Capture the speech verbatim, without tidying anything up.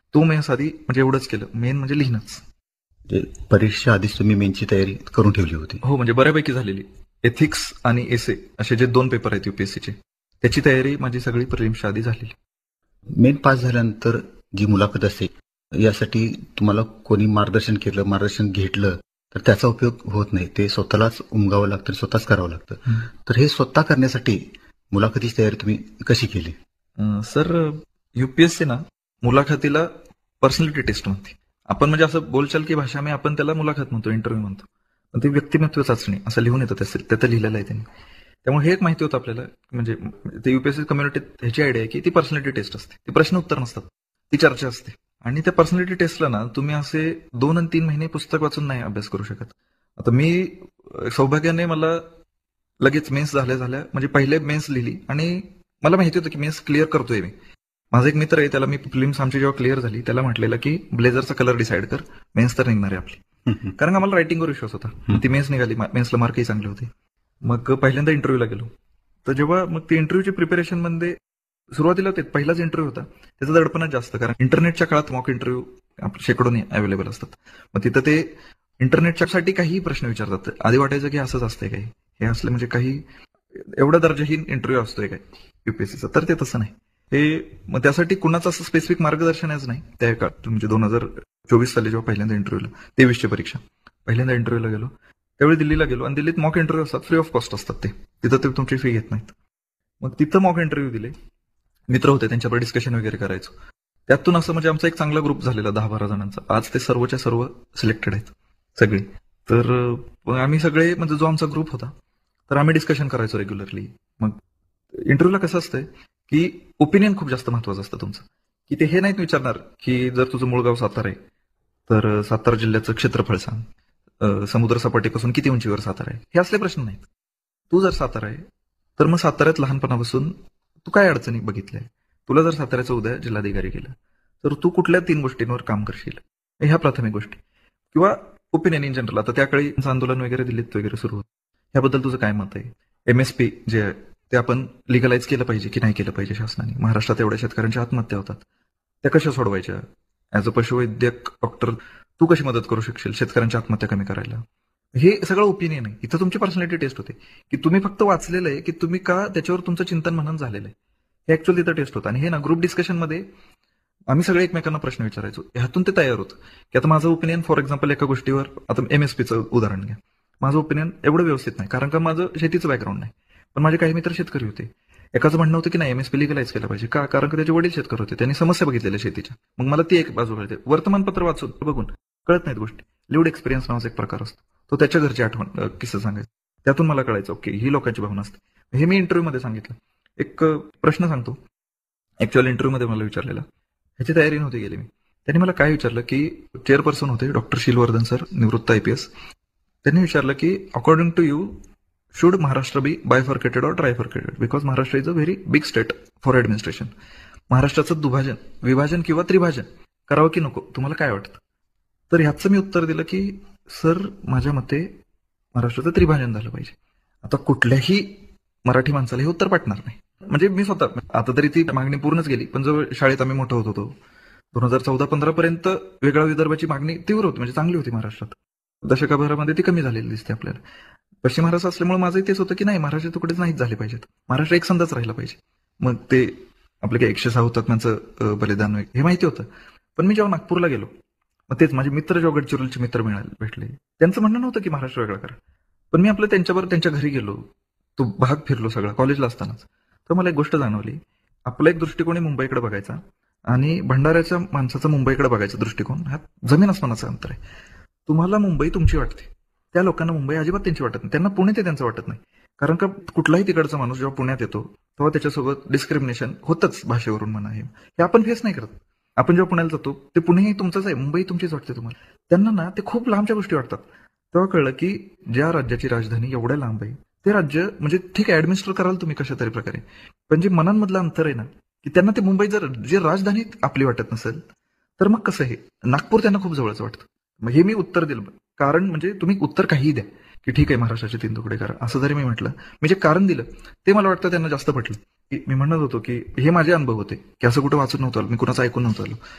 तो मेन्स आधी म्हणजे एवढंच केलं, मेन म्हणजे लिहिणंच. परीक्षा आधीच तुम्ही मेनची तयारी करून ठेवली होती? हो, म्हणजे बऱ्यापैकी झालेली. एथिक्स आणि एसे असे जे दोन पेपर आहेत युपीएससीचे, त्याची तयारी माझी सगळी प्रिलिम्सच्या आधी झालेली. मेन पास झाल्यानंतर जी मुलाखत असते यासाठी तुम्हाला कोणी मार्गदर्शन केलं, मार्गदर्शन घेतलं तर त्याचा उपयोग होत नाही. ते स्वतःलाच उमगावं लागतं, स्वतःच करावं लागतं. तर हे स्वतः करण्यासाठी मुलाखतीची तयारी तुम्ही कशी केली? सर, युपीएससी ना मुलाखतीला पर्सनॅलिटी टेस्ट म्हणते. आपण म्हणजे असं बोलचाल की भाषा में आपण त्याला मुलाखत म्हणतो, इंटरव्ह्यू म्हणतो. पण ती व्यक्तिमत्व चाचणी असं लिहून येतं, त्याचं लिहिलेलं आहे त्यांनी. त्यामुळे हे एक माहिती होतं आपल्याला, म्हणजे ते युपीएससी कम्युनिटीत ह्याची आयडिया आहे की ती पर्सनॅलिटी टेस्ट असते, ती प्रश्न उत्तर नसतात, ती चर्चा असते. आणि त्या पर्सनॅलिटी टेस्टला ना तुम्ही असे दोन आणि तीन महिने पुस्तक वाचून नाही अभ्यास करू शकत. आता मी सौभाग्याने मला लगेच मेन्स झाल्या झाल्या म्हणजे पहिले मेन्स लिहिली आणि मला माहिती होतं की मेन्स क्लिअर करतोय मी. माझा एक मित्र आहे, त्याला मी प्रिलिम्स आमची जेव्हा क्लिअर झाली त्याला म्हटलेलं की ब्लेझरचा कलर डिसाईड कर, मेन्स तर निघणार आहे आपली. कारण आम्हाला रायटिंगवर विश्वास होता. ती मेन्स निघाली, मेन्सला मार्कही चांगले होते. मग पहिल्यांदा इंटरव्ह्यूला गेलो. तर जेव्हा मग ती इंटरव्ह्यूची प्रिपरेशन मध्ये सुरुवातीला ते पहिलाच इंटरव्ह्यू होता, त्याचं दडपणच जास्त, कारण इंटरनेटच्या काळात मॉक इंटरव्ह्यू शेकडोनी अवेलेबल असतात. मग तिथं ते इंटरनेटच्या साठी काही प्रश्न विचारतात. आधी वाटायचं की असंच असतंय काही, हे असलं म्हणजे काही एवढा दर्जाहीन इंटरव्ह्यू असतोय काय युपीएससीचा, तर ते तसं नाही. हे मग त्यासाठी कुणाचं असं स्पेसिफिक मार्गदर्शनच नाही त्या काळात. म्हणजे दोन हजार चोवीस साली जेव्हा पहिल्यांदा इंटरव्ह्यूला, तेवीसची परीक्षा पहिल्यांदा इंटरव्ह्यूला गेलो त्यावेळी दिल्लीला गेलो आणि दिल्लीत मॉक इंटरव्ह्यू असतात, फ्री ऑफ कॉस्ट असतात. ते तिथं ते तुमची फी घेत नाहीत. मग तिथं मॉक इंटरव्ह्यू दिले, मित्र होते त्यांच्यावर डिस्कशन वगैरे करायचो. त्यातून असं म्हणजे आमचा एक चांगला ग्रुप झालेला दहा बारा जणांचा. आज ते सर्वच्या सर्व सिलेक्टेड आहेत सगळे. तर आम्ही सगळे म्हणजे जो आमचा ग्रुप होता तर आम्ही डिस्कशन करायचो रेग्युलरली. मग इंटरव्ह्यूला कसं असतंय की ओपिनियन खूप जास्त महत्वाचं असतं तुमचं, की ते हे नाहीत विचारणार की जर तुझं मूळ गाव सातारा आहे तर सातारा जिल्ह्याचं क्षेत्रफळ सांग, समुद्र सपाटीपासून किती उंचीवर सातारा आहे, हे असले प्रश्न नाहीत. तू जर सातारा आहे तर मग साताऱ्यात लहानपणापासून तू काय अडचणी बघितल्या, तुला जर साताऱ्याचं उद्या जिल्हाधिकारी केलं तर तू कुठल्या तीन गोष्टींवर काम करशील, ह्या प्राथमिक गोष्टी. किंवा ओपिनियन इन जनरल, आता त्याकाळी आंदोलन वगैरे दिल्लीत वगैरे सुरू होतं, ह्याबद्दल तुझं काय मत आहे. एमएसपी जे आहे ते आपण लिगलाइज केलं पाहिजे की नाही केलं पाहिजे शासनाने. महाराष्ट्रात एवढ्या शेतकऱ्यांच्या आत्महत्या होतात, त्या कशा सोडवायच्या. ऍज अ पशुवैद्यक डॉक्टर तू कशी मदत करू शकशील शेतकऱ्यांच्या आत्महत्या कमी करायला. हे सगळं ओपिनियन आहे. इथं तुमची पर्सनॅलिटी टेस्ट होते की तुम्ही फक्त वाचलेलं आहे की तुम्ही का त्याच्यावर तुमचं चिंतन मनन झालेलं आहे, हे ऍक्च्युअली तिथं टेस्ट होतं. आणि हे ना ग्रुप डिस्कशनमध्ये आम्ही सगळे एकमेकांना प्रश्न विचारायचो, ह्यातून ते तयार होतं की आता माझं ओपिनियन फॉर एक्झाम्पल एका गोष्टीवर, आता एमएसपीचं उदाहरण घ्या, माझं ओपिनियन एवढं व्यवस्थित नाही कारण का माझं शेतीचं बॅकग्राऊंड नाही. पण माझे काही मित्र शेतकरी होते. एकाचं म्हणणं होतं की नाही एमएसपी लिगलाइज केलं पाहिजे, का कारण का त्याचे वडील शेतकरी होते, त्यांनी समस्या बघितलेल्या शेतीच्या. मग मला ती एक बाजू कळते. वर्तमानपत्र वाचून बघून कळत नाहीत गोष्टी. लिव्ड एक्सपिरियन्स नावाचा एक प्रकार असतो, तो त्याच्या घरची आठवण किस्सा सांगायचा, त्यातून मला कळायचं ओके ही लोकांची भावना असते. हे मी इंटरव्ह्यू मध्ये सांगितलं. एक प्रश्न सांगतो, ऍक्च्युअल इंटरव्ह्यू मध्ये मला विचारलेला, ह्याची तयारी नव्हती गेली मी. त्यांनी मला काय विचारलं की चेअरपर्सन होते डॉक्टर शिलवर्धन सर, निवृत्त आयपीएस. त्यांनी विचारलं की according to you should Maharashtra B bifurcated और trifurcated, because Maharashtra is a very big state for administration. महाराष्ट्राचं दुभाजन, विभाजन किंवा त्रिभाजन करावं की नको, तुम्हाला काय वाटतं. तर ह्याचं मी उत्तर दिलं की सर माझ्या मते महाराष्ट्राचं त्रिभाजन झालं पाहिजे. आता कुठल्याही मराठी माणसाला हे उत्तर पटणार नाही. म्हणजे मी स्वतः आता तरी ती मागणी पूर्णच गेली, पण जवळ शाळेत आम्ही मोठं होत होतो दोन हजार चौदा पंधरा पर्यंत वेगळ्या विदर्भाची मागणी तीव्र होती, म्हणजे चांगली होती महाराष्ट्रात. दशकाभरामध्ये ती कमी झालेली दिसते आपल्याला. पश्चिम महाराष्ट्र असल्यामुळे माझं तेच होतं की नाही महाराष्ट्र तुकडेच नाहीच झाले पाहिजेत, महाराष्ट्र एक संघच राहिला पाहिजे. मग ते आपले काही एकशे सहा हुतात्म्यांचं बलिदान हे माहिती होतं. पण मी जेव्हा नागपूरला गेलो, मग तेच माझे मित्र जेव्हा गडचिरोलीचे मित्र मिळाले भेटले, त्यांचं म्हणणं नव्हतं की महाराष्ट्र वेगळा करा. पण मी आपलं त्यांच्याबरोबर त्यांच्या घरी गेलो, तो भाग फिरलो सगळा कॉलेजला असतानाच. तर मला एक गोष्ट जाणवली, आपला एक दृष्टिकोन मुंबईकडे बघायचा आणि भंडाऱ्याच्या माणसाचा मुंबईकडे बघायचा दृष्टिकोन, हा जमीन आसमानाचं अंतर आहे. तुम्हाला मुंबई तुमची वाटते, त्या लोकांना मुंबई अजिबात त्यांची वाटत नाही, त्यांना पुणे ते त्यांचं वाटत नाही. कारण का कुठलाही तिकडचा माणूस जेव्हा पुण्यात येतो तेव्हा त्याच्यासोबत डिस्क्रिमिनेशन होतच भाषेवरून म्हणा, हे आपण फेस नाही करत. आपण जेव्हा पुण्याला जातो ते पुणेही तुमचंच आहे, मुंबई तुमचीच वाटते तुम्हाला. त्यांना ना ते खूप लांबच्या गोष्टी वाटतात. तेव्हा कळलं की ज्या राज्याची राजधानी एवढ्या लांब आहे ते राज्य म्हणजे ठीक आहे ऍडमिनिस्टर कराल तुम्ही कशा तरी प्रकारे, पण जे मनांमधलं अंतर आहे ना की त्यांना ते मुंबई जर जे राजधानी आपली वाटत नसेल तर मग कसं हे नागपूर त्यांना खूप जवळचं वाटतं. मग हे मी उत्तर दिलं, कारण म्हणजे तुम्ही उत्तर काहीही द्या की ठीक आहे महाराष्ट्राचे तीन तुकडे करा, असं जरी मी म्हटलं, मी जे कारण दिलं ते मला वाटतं त्यांना जास्त पटलं. की मी म्हणत होतो की हे माझे अनुभव होते की असं कुठं वाचून नव्हतं आलो, मी कुणाचं ऐकून नव्हतं आलो.